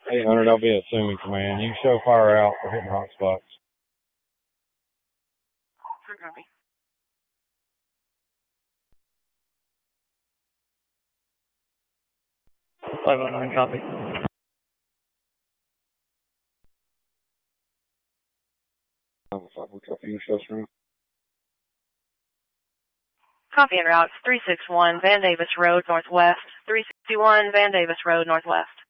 800, I'll be assuming command. You can show fire out for hitting hot spots. Sure, copy. $509, copy. Copy en route. 361 Van Davis Road, Northwest. 361 Van Davis Road, Northwest.